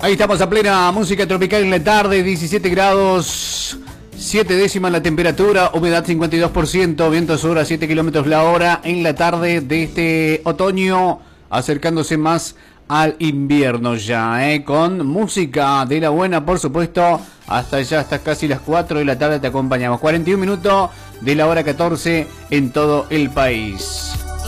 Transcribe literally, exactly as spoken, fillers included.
Ahí estamos a plena música tropical en la tarde, diecisiete grados, siete décimas la temperatura, humedad cincuenta y dos por ciento, viento sur a siete kilómetros la hora en la tarde de este otoño, acercándose más al invierno ya, ¿eh? Con música de la buena, por supuesto, hasta ya, hasta casi las cuatro de la tarde te acompañamos. cuarenta y un minutos de la hora catorce en todo el país.